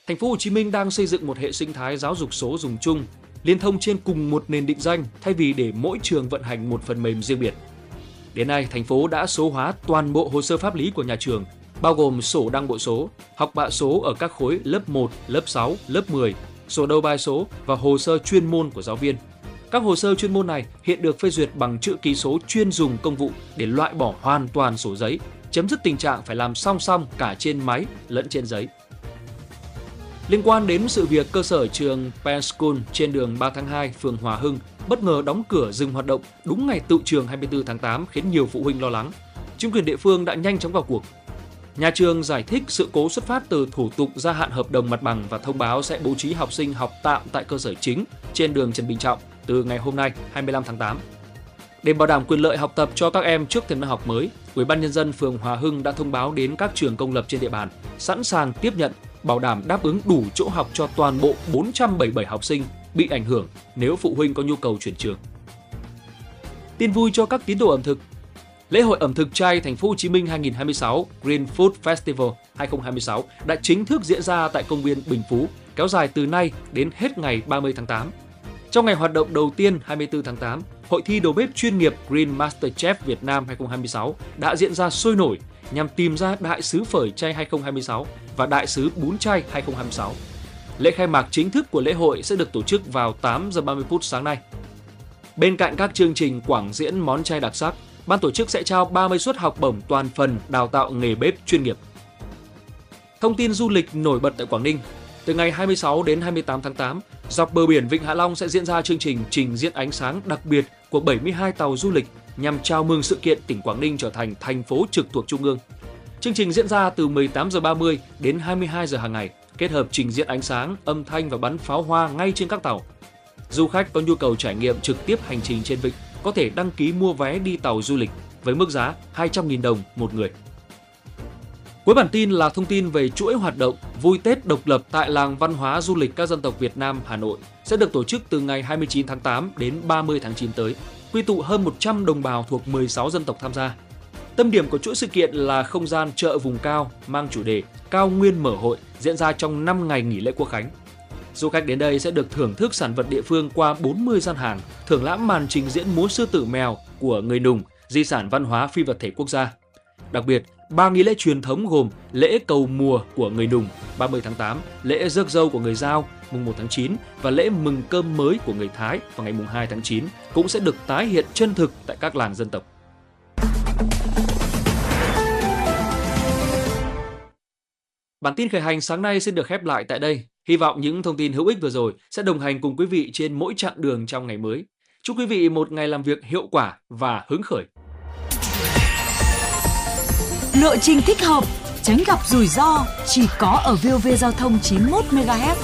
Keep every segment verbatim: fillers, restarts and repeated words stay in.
Thành phố Hồ Chí Minh đang xây dựng một hệ sinh thái giáo dục số dùng chung, liên thông trên cùng một nền định danh thay vì để mỗi trường vận hành một phần mềm riêng biệt. Đến nay, thành phố đã số hóa toàn bộ hồ sơ pháp lý của nhà trường, bao gồm sổ đăng bộ số, học bạ số ở các khối lớp một, lớp sáu, lớp mười, sổ đầu bài số và hồ sơ chuyên môn của giáo viên. Các hồ sơ chuyên môn này hiện được phê duyệt bằng chữ ký số chuyên dùng công vụ để loại bỏ hoàn toàn sổ giấy, chấm dứt tình trạng phải làm song song cả trên máy lẫn trên giấy. Liên quan đến sự việc cơ sở trường Penn School trên đường ba tháng hai, phường Hòa Hưng bất ngờ đóng cửa dừng hoạt động đúng ngày tựu trường hai mươi tư tháng tám khiến nhiều phụ huynh lo lắng, chính quyền địa phương đã nhanh chóng vào cuộc. Nhà trường giải thích sự cố xuất phát từ thủ tục gia hạn hợp đồng mặt bằng và thông báo sẽ bố trí học sinh học tạm tại cơ sở chính trên đường Trần Bình Trọng từ ngày hôm nay hai mươi lăm tháng tám. Để bảo đảm quyền lợi học tập cho các em trước thềm năm học mới, Ủy ban nhân dân phường Hòa Hưng đã thông báo đến các trường công lập trên địa bàn sẵn sàng tiếp nhận, bảo đảm đáp ứng đủ chỗ học cho toàn bộ bốn trăm bảy mươi bảy học sinh bị ảnh hưởng nếu phụ huynh có nhu cầu chuyển trường. Tin vui cho các tín đồ ẩm thực. Lễ hội ẩm thực chay Thành phố Hồ Chí Minh hai không hai sáu Green Food Festival hai không hai sáu đã chính thức diễn ra tại công viên Bình Phú, kéo dài từ nay đến hết ngày ba mươi tháng tám. Trong ngày hoạt động đầu tiên hai mươi tư tháng tám, Hội thi đầu bếp chuyên nghiệp Green Master Chef Việt Nam hai không hai sáu đã diễn ra sôi nổi nhằm tìm ra đại sứ phở chay hai không hai sáu và đại sứ bún chay hai không hai sáu. Lễ khai mạc chính thức của lễ hội sẽ được tổ chức vào tám giờ ba mươi phút sáng nay. Bên cạnh các chương trình quảng diễn món chay đặc sắc, ban tổ chức sẽ trao ba mươi suất học bổng toàn phần đào tạo nghề bếp chuyên nghiệp. Thông tin du lịch nổi bật tại Quảng Ninh. Từ ngày hai mươi sáu đến hai mươi tám tháng tám, dọc bờ biển Vịnh Hạ Long sẽ diễn ra chương trình trình diễn ánh sáng đặc biệt của bảy mươi hai tàu du lịch nhằm chào mừng sự kiện tỉnh Quảng Ninh trở thành thành phố trực thuộc Trung ương. Chương trình diễn ra từ mười tám giờ ba mươi đến hai mươi hai giờ hàng ngày, kết hợp trình diễn ánh sáng, âm thanh và bắn pháo hoa ngay trên các tàu. Du khách có nhu cầu trải nghiệm trực tiếp hành trình trên vịnh có thể đăng ký mua vé đi tàu du lịch với mức giá hai trăm nghìn đồng một người. Cuối bản tin là thông tin về chuỗi hoạt động Vui Tết độc lập tại làng văn hóa du lịch các dân tộc Việt Nam Hà Nội sẽ được tổ chức từ ngày hai mươi chín tháng tám đến ba mươi tháng chín tới, quy tụ hơn một trăm đồng bào thuộc mười sáu dân tộc tham gia. Tâm điểm của chuỗi sự kiện là không gian chợ vùng cao mang chủ đề Cao Nguyên mở hội diễn ra trong năm ngày nghỉ lễ Quốc khánh. Du khách đến đây sẽ được thưởng thức sản vật địa phương qua bốn mươi gian hàng, thưởng lãm màn trình diễn múa sư tử mèo của người Nùng, di sản văn hóa phi vật thể quốc gia. Đặc biệt, ba nghi lễ truyền thống gồm lễ cầu mùa của người Nùng ba mươi tháng tám, lễ rước dâu của người Dao mùng một tháng chín và lễ mừng cơm mới của người Thái vào ngày mùng hai tháng chín cũng sẽ được tái hiện chân thực tại các làng dân tộc. Bản tin khởi hành sáng nay xin được khép lại tại đây. Hy vọng những thông tin hữu ích vừa rồi sẽ đồng hành cùng quý vị trên mỗi chặng đường trong ngày mới. Chúc quý vị một ngày làm việc hiệu quả và hứng khởi. Lộ trình thích hợp, tránh gặp rủi ro chỉ có ở vê o vê Giao thông chín mươi mốt mê ga héc.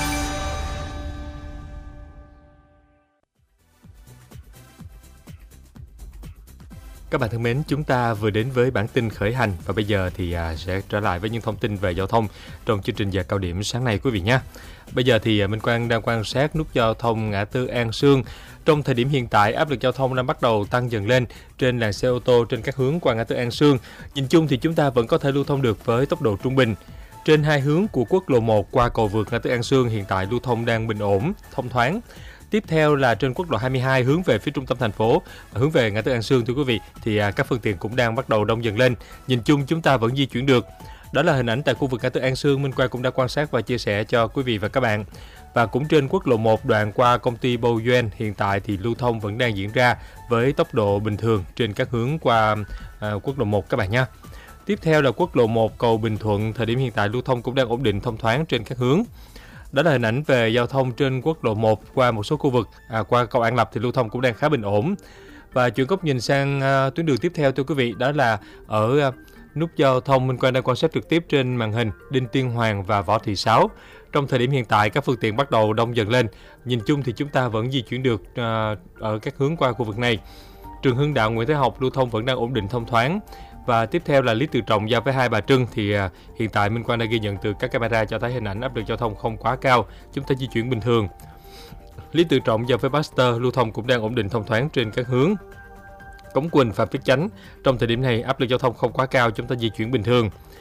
Các bạn thân mến, chúng ta vừa đến với bản tin khởi hành và bây giờ thì à, sẽ trở lại với những thông tin về giao thông trong chương trình giờ cao điểm sáng nay quý vị nhé. Bây giờ thì Minh Quang đang quan sát nút giao thông ngã tư An Sương. Trong thời điểm hiện tại, áp lực giao thông đang bắt đầu tăng dần lên trên làn xe ô tô trên các hướng qua ngã tư An Sương. Nhìn chung thì chúng ta vẫn có thể lưu thông được với tốc độ trung bình. Trên hai hướng của quốc lộ một qua cầu vượt ngã tư An Sương hiện tại lưu thông đang bình ổn, thông thoáng. Tiếp theo là trên quốc lộ hai mươi hai hướng về phía trung tâm thành phố, hướng về ngã tư An Sương thưa quý vị, thì các phương tiện cũng đang bắt đầu đông dần lên. Nhìn chung chúng ta vẫn di chuyển được. Đó là hình ảnh tại khu vực ngã tư An Sương, Minh Quang cũng đã quan sát và chia sẻ cho quý vị và các bạn. Và cũng trên quốc lộ một đoạn qua công ty Bầu Duyên, hiện tại thì lưu thông vẫn đang diễn ra với tốc độ bình thường trên các hướng qua à, quốc lộ một các bạn nhé. Tiếp theo là quốc lộ một cầu Bình Thuận, thời điểm hiện tại lưu thông cũng đang ổn định thông thoáng trên các hướng. Đó là hình ảnh về giao thông trên quốc lộ một qua một số khu vực, à, qua cầu An Lập thì lưu thông cũng đang khá bình ổn. Và chuyển góc nhìn sang à, tuyến đường tiếp theo thưa quý vị, đó là ở à, nút giao thông Minh Quang đang quan sát trực tiếp trên màn hình Đinh Tiên Hoàng và Võ Thị Sáu. Trong thời điểm hiện tại các phương tiện bắt đầu đông dần lên. Nhìn chung thì chúng ta vẫn di chuyển được à, ở các hướng qua khu vực này. Trường Hưng Đạo Nguyễn Thái Học lưu thông vẫn đang ổn định thông thoáng. Và tiếp theo là Lý Tự Trọng giao với Hai Bà Trưng thì à, hiện tại Minh Quang đã ghi nhận từ các camera cho thấy hình ảnh áp lực giao thông không quá cao, chúng ta di chuyển bình thường. Lý Tự Trọng giao với Baxter lưu thông cũng đang ổn định thông thoáng trên các hướng. Cống Quỳnh Phạm Viết Chánh trong thời điểm này áp lực giao thông không quá cao, chúng ta di chuyển bình thường.